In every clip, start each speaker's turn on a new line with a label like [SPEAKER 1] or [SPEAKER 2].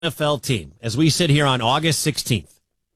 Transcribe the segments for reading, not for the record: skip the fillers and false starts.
[SPEAKER 1] NFL team, as we sit here on August 16th,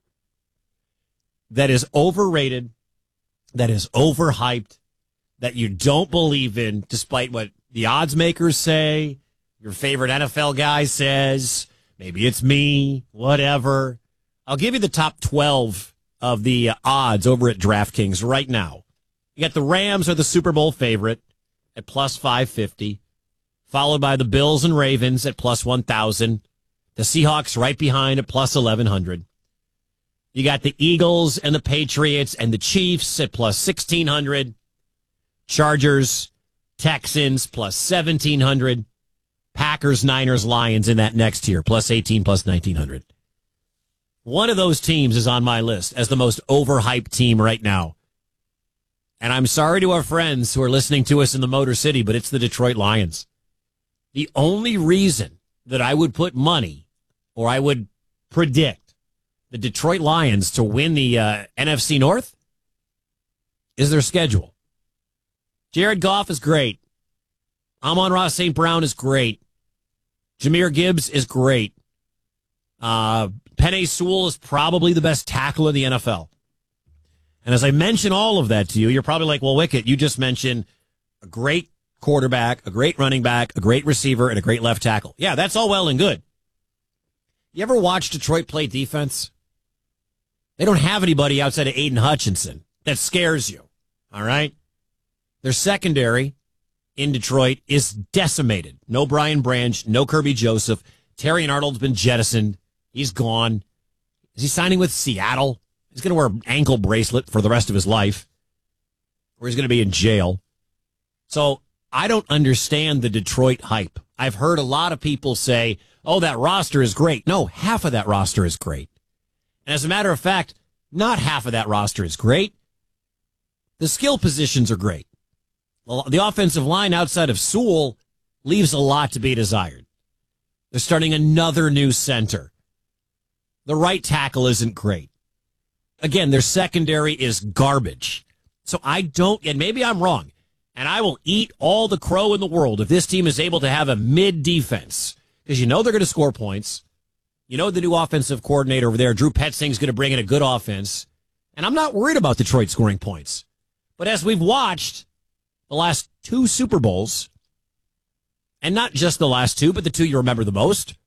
[SPEAKER 1] that is overrated, that is overhyped, that you don't believe in, despite what the odds makers say, your favorite NFL guy says, maybe it's me, whatever. I'll give you the top 12 of the odds over at DraftKings right now. You got the Rams are the Super Bowl favorite at plus 550, followed by the Bills and Ravens at plus 1,000. The Seahawks right behind at plus 1,100. You got the Eagles and the Patriots and the Chiefs at plus 1,600. Chargers, Texans plus 1,700. Packers, Niners, Lions in that next tier, plus 18, plus 1,900. One of those teams is on my list as the most overhyped team right now. And I'm sorry to our friends who are listening to us in the Motor City, but it's the Detroit Lions. The only reason that I would put money or I would predict the Detroit Lions to win the NFC North is their schedule. Jared Goff is great. Amon-Ra St. Brown is great. Jahmyr Gibbs is great. Penei Sewell is probably the best tackle in the NFL. And as I mention all of that to you, you're probably like, well, Wicket, you just mentioned a great quarterback, a great running back, a great receiver, and a great left tackle. Yeah, that's all well and good. You ever watch Detroit play defense? They don't have anybody outside of Aiden Hutchinson that scares you, all right? Their secondary in Detroit is decimated. No Brian Branch, no Kirby Joseph. Terrion Arnold's been jettisoned. He's gone. Is he signing with Seattle? He's going to wear an ankle bracelet for the rest of his life, or he's going to be in jail. So I don't understand the Detroit hype. I've heard a lot of people say, oh, that roster is great. No, half of that roster is great. And as a matter of fact, not half of that roster is great. The skill positions are great. Well, the offensive line outside of Sewell leaves a lot to be desired. They're starting another new center. The right tackle isn't great. Again, their secondary is garbage. So I don't, and maybe I'm wrong, and I will eat all the crow in the world if this team is able to have a mid-defense, because you know they're going to score points. You know the new offensive coordinator over there, Drew Petzing's going to bring in a good offense. And I'm not worried about Detroit scoring points. But as we've watched the last two Super Bowls, and not just the last two, but the two you remember the most,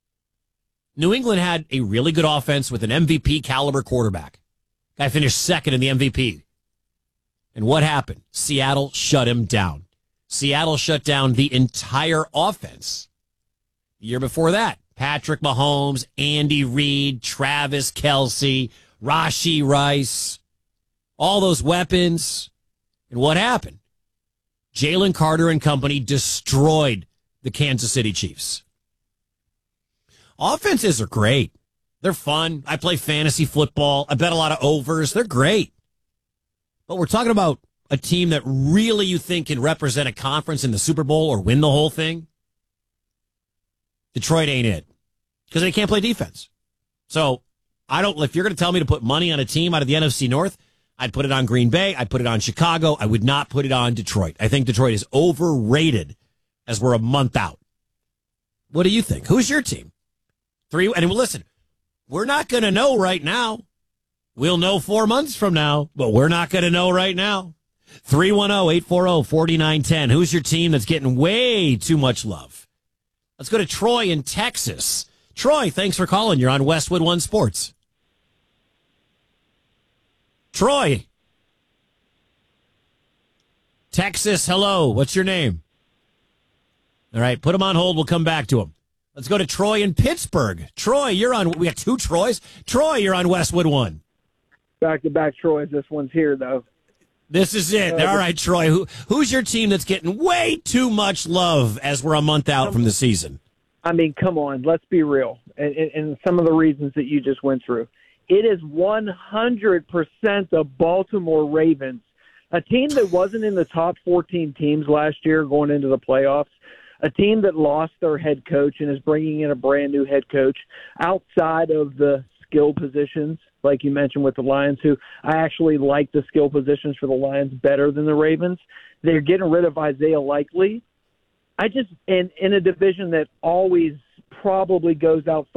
[SPEAKER 1] New England had a really good offense with an MVP caliber quarterback. Guy finished second in the MVP. And what happened? Seattle shut him down. Seattle shut down the entire offense. The year before that, Patrick Mahomes, Andy Reid, Travis Kelce, Rashee Rice, all those weapons. And what happened? Jalen Carter and company destroyed the Kansas City Chiefs. Offenses are great. They're fun. I play fantasy football. I bet a lot of overs. They're great. But we're talking about a team that really you think can represent a conference in the Super Bowl or win the whole thing. Detroit ain't it, because they can't play defense. So if you're going to tell me to put money on a team out of the NFC North, I'd put it on Green Bay. I'd put it on Chicago. I would not put it on Detroit. I think Detroit is overrated as we're a month out. What do you think? Who's your team? And listen, we're not going to know right now. We'll know 4 months from now, but we're not going to know right now. 310-840-4910. Who's your team that's getting way too much love? Let's go to Troy in Texas. Troy, thanks for calling. You're on Westwood One Sports. Troy. Texas, hello. What's your name? All right, put him on hold. We'll come back to him. Let's go to Troy in Pittsburgh. Troy, we got two Troys. Troy, you're on Westwood One.
[SPEAKER 2] Back-to-back Troys. This one's here, though.
[SPEAKER 1] This is it. All right, Troy. Who's your team that's getting way too much love as we're a month out from the season?
[SPEAKER 2] I mean, come on. Let's be real. And some of the reasons that you just went through. It is 100% the Baltimore Ravens, a team that wasn't in the top 14 teams last year going into the playoffs, a team that lost their head coach and is bringing in a brand-new head coach outside of the skill positions, like you mentioned with the Lions, who I actually like the skill positions for the Lions better than the Ravens. They're getting rid of Isaiah Likely. In a division that always probably goes out